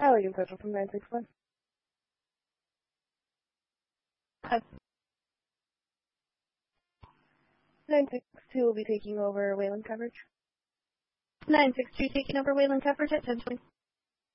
Allegan Central from 961. 962 will be taking over Wayland coverage. 962 taking over Wayland coverage at 1020.